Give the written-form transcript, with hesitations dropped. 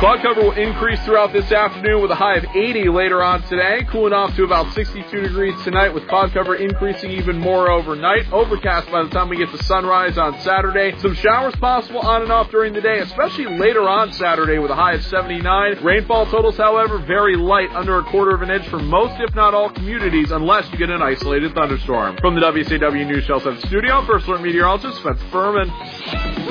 Cloud cover will increase throughout this afternoon with a high of 80 later on today, cooling off to about 62 degrees tonight with cloud cover increasing even more overnight. Overcast by the time we get to sunrise on Saturday. Some showers possible on and off during the day, especially later on Saturday with a high of 79. Rainfall totals, however, very light, under a quarter of an inch for most, if not all, communities, unless you get an isolated thunderstorm. From the WCW News Shelf 7 studio, First Alert meteorologist Spencer Furman.